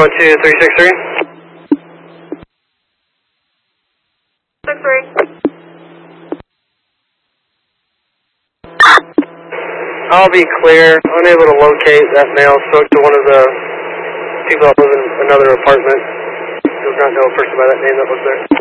312-363. 63. I'll be clear. Unable to locate that male. Spoke to one of the people that live in another apartment. Does not know a person by that name that was there.